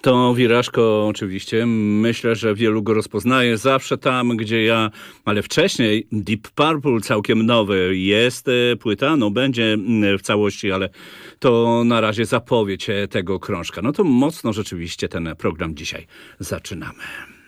To Wirażko oczywiście. Myślę, że wielu go rozpoznaje. Zawsze tam, gdzie ja. Ale wcześniej Deep Purple całkiem nowy. Jest płyta, no będzie w całości, ale to na razie zapowiedź tego krążka. No to mocno rzeczywiście ten program dzisiaj zaczynamy.